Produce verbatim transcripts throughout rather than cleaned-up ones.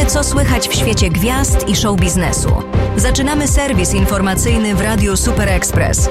Wiemy, co słychać w świecie gwiazd i show biznesu. Zaczynamy serwis informacyjny w Radiu Super Express.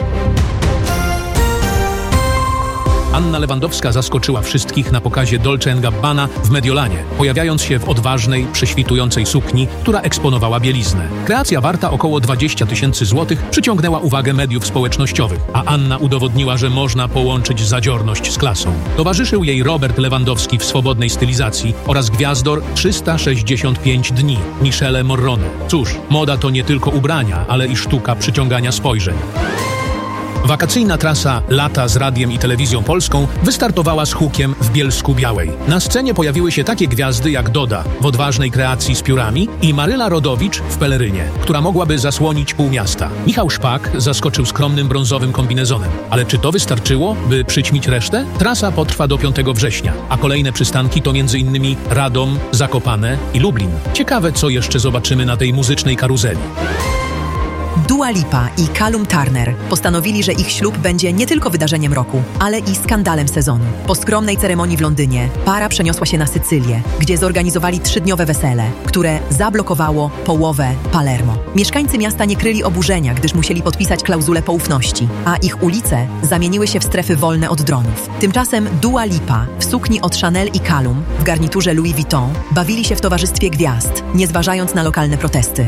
Anna Lewandowska zaskoczyła wszystkich na pokazie Dolce and Gabbana w Mediolanie, pojawiając się w odważnej, prześwitującej sukni, która eksponowała bieliznę. Kreacja warta około dwadzieścia tysięcy złotych przyciągnęła uwagę mediów społecznościowych, a Anna udowodniła, że można połączyć zadziorność z klasą. Towarzyszył jej Robert Lewandowski w swobodnej stylizacji oraz gwiazdor trzysta sześćdziesiąt pięć dni Michele Morrone. Cóż, moda to nie tylko ubrania, ale i sztuka przyciągania spojrzeń. Wakacyjna trasa Lata z Radiem i Telewizją Polską wystartowała z hukiem w Bielsku Białej. Na scenie pojawiły się takie gwiazdy jak Doda w odważnej kreacji z piórami i Maryla Rodowicz w pelerynie, która mogłaby zasłonić pół miasta. Michał Szpak zaskoczył skromnym brązowym kombinezonem. Ale czy to wystarczyło, by przyćmić resztę? Trasa potrwa do piątego września, a kolejne przystanki to między innymi Radom, Zakopane i Lublin. Ciekawe, co jeszcze zobaczymy na tej muzycznej karuzeli. Dua Lipa i Callum Turner postanowili, że ich ślub będzie nie tylko wydarzeniem roku, ale i skandalem sezonu. Po skromnej ceremonii w Londynie para przeniosła się na Sycylię, gdzie zorganizowali trzydniowe wesele, które zablokowało połowę Palermo. Mieszkańcy miasta nie kryli oburzenia, gdyż musieli podpisać klauzulę poufności, a ich ulice zamieniły się w strefy wolne od dronów. Tymczasem Dua Lipa w sukni od Chanel i Callum w garniturze Louis Vuitton bawili się w towarzystwie gwiazd, nie zważając na lokalne protesty.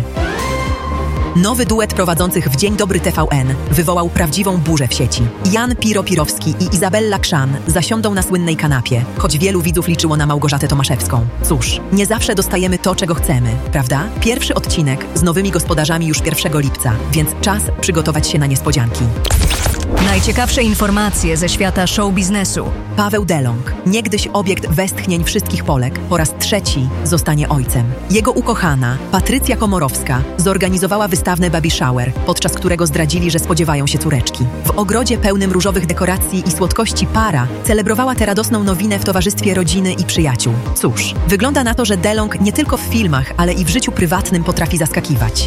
Nowy duet prowadzących w Dzień Dobry T V N wywołał prawdziwą burzę w sieci. Jan Piro-Pirowski i Izabella Krzan zasiądą na słynnej kanapie, choć wielu widzów liczyło na Małgorzatę Tomaszewską. Cóż, nie zawsze dostajemy to, czego chcemy, prawda? Pierwszy odcinek z nowymi gospodarzami już pierwszego lipca, więc czas przygotować się na niespodzianki. Najciekawsze informacje ze świata show biznesu. Paweł Delong, niegdyś obiekt westchnień wszystkich Polek, po raz trzeci zostanie ojcem. Jego ukochana, Patrycja Komorowska, zorganizowała wystawne baby shower, podczas którego zdradzili, że spodziewają się córeczki. W ogrodzie pełnym różowych dekoracji i słodkości para celebrowała tę radosną nowinę w towarzystwie rodziny i przyjaciół. Cóż, wygląda na to, że Delong nie tylko w filmach, ale i w życiu prywatnym potrafi zaskakiwać.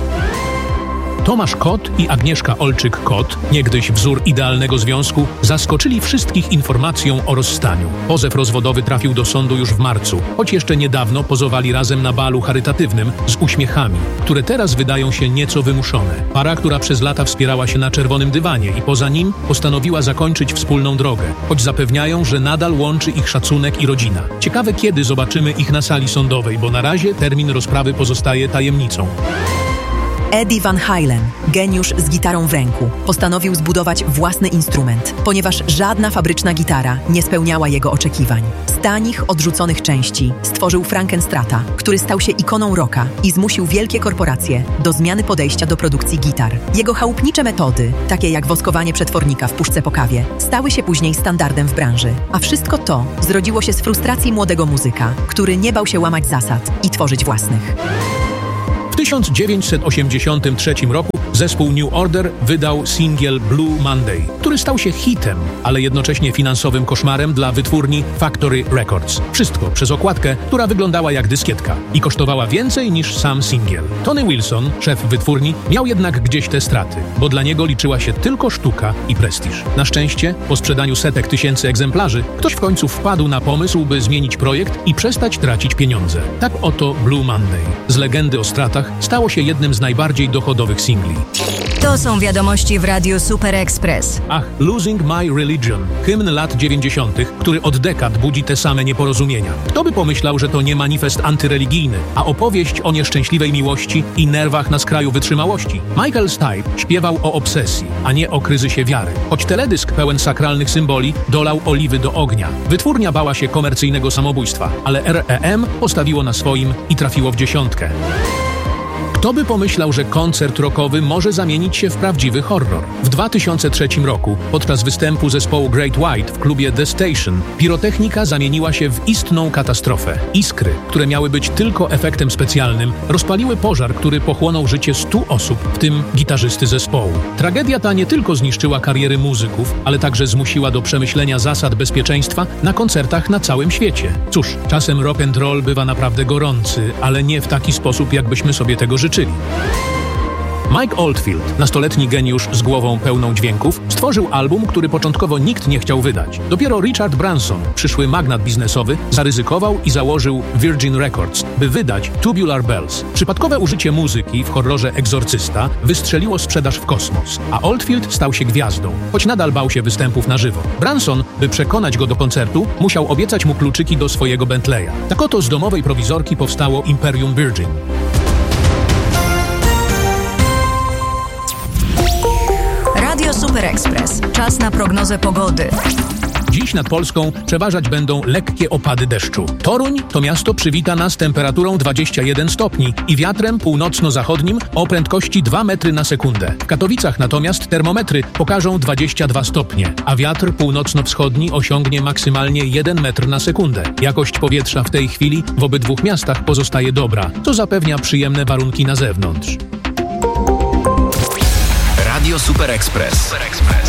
Tomasz Kot i Agnieszka Olczyk-Kot, niegdyś wzór idealnego związku, zaskoczyli wszystkich informacją o rozstaniu. Pozew rozwodowy trafił do sądu już w marcu, choć jeszcze niedawno pozowali razem na balu charytatywnym z uśmiechami, które teraz wydają się nieco wymuszone. Para, która przez lata wspierała się na czerwonym dywanie i poza nim postanowiła zakończyć wspólną drogę, choć zapewniają, że nadal łączy ich szacunek i rodzina. Ciekawe, kiedy zobaczymy ich na sali sądowej, bo na razie termin rozprawy pozostaje tajemnicą. Eddie Van Halen, geniusz z gitarą w ręku, postanowił zbudować własny instrument, ponieważ żadna fabryczna gitara nie spełniała jego oczekiwań. Z tanich, odrzuconych części stworzył Frankenstrata, który stał się ikoną rocka i zmusił wielkie korporacje do zmiany podejścia do produkcji gitar. Jego chałupnicze metody, takie jak woskowanie przetwornika w puszce po kawie, stały się później standardem w branży. A wszystko to zrodziło się z frustracji młodego muzyka, który nie bał się łamać zasad i tworzyć własnych. W tysiąc dziewięćset osiemdziesiątym trzecim roku zespół New Order wydał singiel Blue Monday, który stał się hitem, ale jednocześnie finansowym koszmarem dla wytwórni Factory Records. Wszystko przez okładkę, która wyglądała jak dyskietka i kosztowała więcej niż sam singiel. Tony Wilson, szef wytwórni, miał jednak gdzieś te straty, bo dla niego liczyła się tylko sztuka i prestiż. Na szczęście, po sprzedaniu setek tysięcy egzemplarzy, ktoś w końcu wpadł na pomysł, by zmienić projekt i przestać tracić pieniądze. Tak oto Blue Monday, z legendy o stratach, stało się jednym z najbardziej dochodowych singli. To są wiadomości w Radiu Super Express. Ach, Losing My Religion, hymn lat dziewięćdziesiątych, który od dekad budzi te same nieporozumienia. Kto by pomyślał, że to nie manifest antyreligijny, a opowieść o nieszczęśliwej miłości i nerwach na skraju wytrzymałości. Michael Stipe śpiewał o obsesji, a nie o kryzysie wiary. Choć teledysk pełen sakralnych symboli dolał oliwy do ognia. Wytwórnia bała się komercyjnego samobójstwa, ale R E M postawiło na swoim i trafiło w dziesiątkę. Kto by pomyślał, że koncert rockowy może zamienić się w prawdziwy horror? W dwa tysiące trzecim roku, podczas występu zespołu Great White w klubie The Station, pirotechnika zamieniła się w istną katastrofę. Iskry, które miały być tylko efektem specjalnym, rozpaliły pożar, który pochłonął życie stu osób, w tym gitarzysty zespołu. Tragedia ta nie tylko zniszczyła kariery muzyków, ale także zmusiła do przemyślenia zasad bezpieczeństwa na koncertach na całym świecie. Cóż, czasem rock and roll bywa naprawdę gorący, ale nie w taki sposób, jakbyśmy sobie tego życzyli. Mike Oldfield, nastoletni geniusz z głową pełną dźwięków, stworzył album, który początkowo nikt nie chciał wydać. Dopiero Richard Branson, przyszły magnat biznesowy, zaryzykował i założył Virgin Records, by wydać Tubular Bells. Przypadkowe użycie muzyki w horrorze Egzorcysta wystrzeliło sprzedaż w kosmos, a Oldfield stał się gwiazdą, choć nadal bał się występów na żywo. Branson, by przekonać go do koncertu, musiał obiecać mu kluczyki do swojego Bentleya. Tak oto z domowej prowizorki powstało Imperium Virgin. Radio Super Express. Czas na prognozę pogody. Dziś nad Polską przeważać będą lekkie opady deszczu. Toruń to miasto przywita nas temperaturą dwadzieścia jeden stopni i wiatrem północno-zachodnim o prędkości dwa metry na sekundę. W Katowicach natomiast termometry pokażą dwadzieścia dwa stopnie, a wiatr północno-wschodni osiągnie maksymalnie jeden metr na sekundę. Jakość powietrza w tej chwili w obydwu miastach pozostaje dobra, co zapewnia przyjemne warunki na zewnątrz. Radio Super Express.